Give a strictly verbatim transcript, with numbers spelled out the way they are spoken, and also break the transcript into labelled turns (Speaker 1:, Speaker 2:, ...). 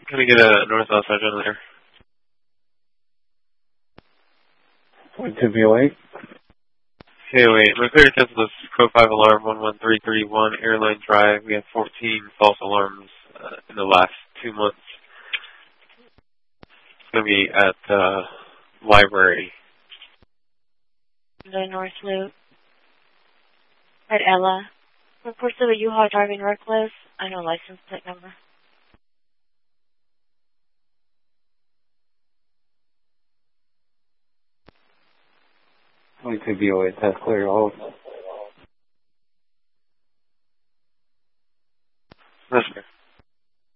Speaker 1: Can I get a north-south side on there?
Speaker 2: Point two V O eight.
Speaker 1: Okay, wait. My clear cancel this code five alarm one one three three one Airline Drive. We have fourteen false alarms uh, in the last two months. It's going to be at the uh, library.
Speaker 3: The North Loop. At Ella. Reports of a U-Haul driving reckless. I know license plate number.
Speaker 2: Point two V O eight, that's clear. Hold.